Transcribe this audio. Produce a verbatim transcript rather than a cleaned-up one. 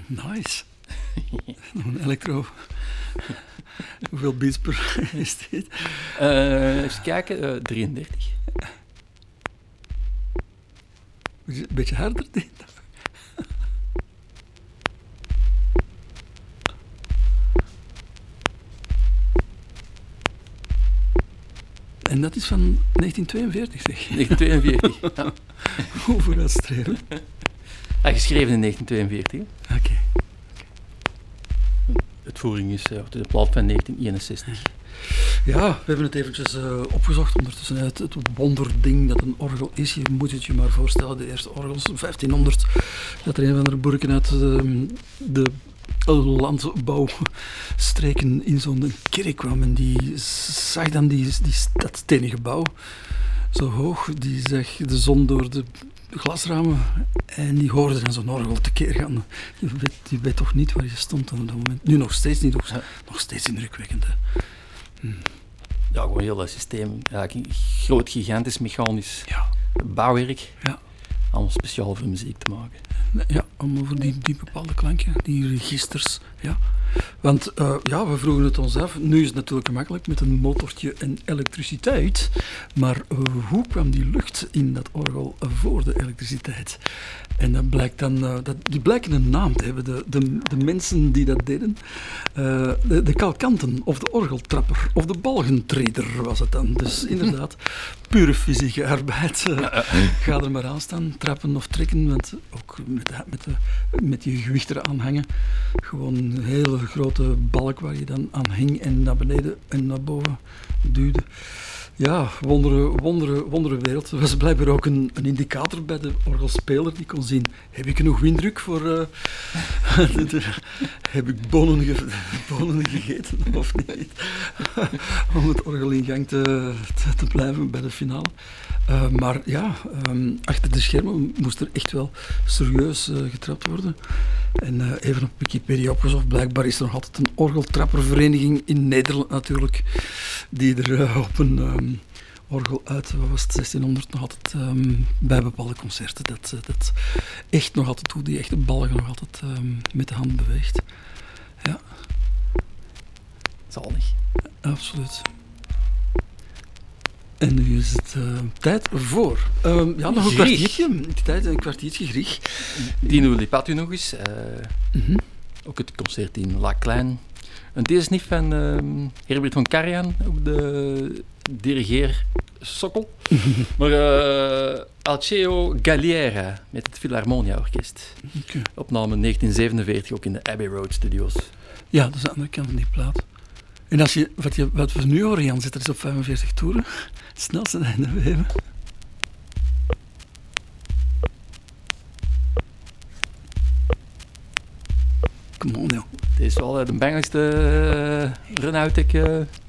Nice. Nog een elektro. Hoeveel beats per is dit? Uh, even kijken, uh, drieëndertig. Een beetje harder dit. En dat is van negentien tweeënveertig, zeg. negentien tweeënveertig, ja. Hoe vooruitstrevend. Ah, geschreven in negentien tweeënveertig. Oké. Okay. Uitvoering is uh, de plaat van negentien eenenzestig. Ja, we hebben het eventjes uh, opgezocht ondertussen. Het, het wonderding dat een orgel is. Je moet het je maar voorstellen, de eerste orgels, vijftienhonderd, dat er een of andere burken uit de, de landbouwstreken in zo'n kerk kwam. En die zag dan die, die, dat stenen gebouw zo hoog. Die zag de zon door de glasramen en die hoorde dan zo'n orgel tekeer gaan. Je weet, je weet toch niet waar je stond op dat moment. Nu nog steeds niet, nog, nog steeds indrukwekkend. Hè. Hm. Ja, gewoon heel dat systeem. Ja, groot, gigantisch, mechanisch ja. bouwwerk. Ja. Allemaal speciaal voor muziek te maken. Ja, allemaal voor die, die bepaalde klanken, die registers. Ja. Want uh, ja, we vroegen het ons af. Nu is het natuurlijk gemakkelijk met een motortje en elektriciteit. Maar uh, hoe kwam die lucht in dat orgel voor de elektriciteit? En dat blijkt dan, uh, dat, die blijken een naam te hebben, de, de, de mensen die dat deden. Uh, de, de kalkanten, of de orgeltrapper, of de balgentreder was het dan. Dus inderdaad, pure fysieke arbeid. Uh, ga er maar aan staan, trappen of trekken, want ook met, de, met, de, met je gewicht eraan hangen. Gewoon een hele grote balk waar je dan aan hing en naar beneden en naar boven duwde. Ja, wondere, wondere, wondere wereld. Er was blijkbaar ook een, een indicator bij de orgelspeler die kon zien, heb ik genoeg winddruk voor... Uh, heb ik bonen, ge, bonen gegeten of niet? Om het orgel in gang te, te, te blijven bij de finale. Uh, maar ja, um, achter de schermen moest er echt wel serieus uh, getrapt worden. En uh, even op Wikipedia opgezocht, blijkbaar is er nog altijd een orgeltrappervereniging in Nederland natuurlijk, die er uh, op een um, orgel uit, wat was het, zestienhonderd nog altijd um, bij bepaalde concerten, dat, uh, dat echt nog altijd, hoe die echte balgen nog altijd um, met de hand beweegt. Ja. Zalig. Absoluut. En nu is het uh, tijd voor. Um, ja, nog een kwartiertje. Tijd, een kwartiertje Grieg. Dino Lipatu nog eens. Uh, mm-hmm. Ook het concert in La Klein. En deze is niet van uh, Herbert van Karajan op de dirigeer sokkel. maar uh, Alceo Galliera met het Philharmonia Orkest. Okay. Opname negentien zevenenveertig, ook in de Abbey Road Studios. Ja, dat is de andere kant van die plaat. En als je, wat, je, wat we nu horen, Jan, zit er eens op vijfenveertig toeren. Het snelste einde we hebben. Come on, joh. Dit is wel de bangelijkste uh, run-out ik uh,